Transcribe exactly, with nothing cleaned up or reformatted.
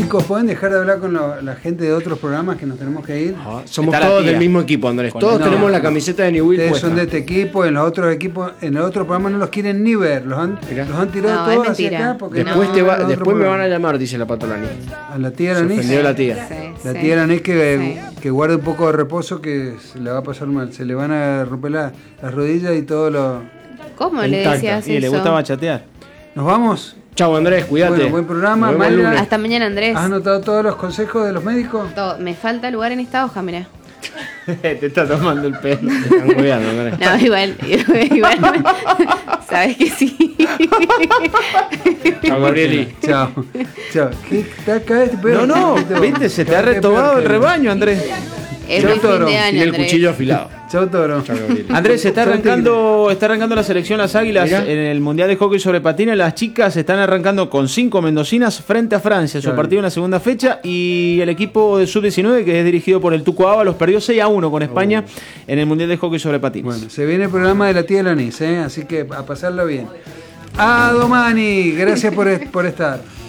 chicos, ¿pueden dejar de hablar con lo, la gente de otros programas que nos tenemos que ir? Ah, somos Está todos del mismo equipo, Andrés. Con todos no, tenemos la camiseta de New Will. Ustedes son de este equipo, en los otros equipos, en el otro programa no los quieren ni ver, los han, los han tirado no, todos hacia acá. Porque después no, te va, después me van a llamar, dice la Patolani. A la tía Aranis. Se ofendió la tía. Sí, la tía Aranis que, sí. que guarde un poco de reposo que se le va a pasar mal. Se le van a romper la, las rodillas y todo lo... ¿Cómo le decías eso? Y le gusta bachatear. ¿Nos vamos? Chau, Andrés, cuídate. Bueno, buen programa. Mayra, hasta mañana, Andrés. ¿Has anotado todos los consejos de los médicos? Todo. Me falta lugar en esta hoja, mirá. Te está tomando el pelo. Te están cuidando, Andrés. No, igual, igual. Sabes que sí. Chao, Gabrieli. Chao. Chao. ¿Qué está acá este perro? No, no, viste, se te ha retomado el rebaño, Andrés. Es mi fin de año, y el cuchillo afilado. Chau, Toro. Chau, Andrés, se está arrancando, está arrancando la selección Las Águilas. Mirá. En el Mundial de Hockey sobre Patines. Las chicas están arrancando con cinco mendocinas frente a Francia, su claro. partido en la segunda fecha. Y el equipo de sub diecinueve, que es dirigido por el Tuco Ábalos, perdió seis a uno con España oh. en el Mundial de Hockey sobre Patines. Bueno, se viene el programa de la tía Alanis, ¿eh? Así que a pasarlo bien. A Domani, gracias por, por estar.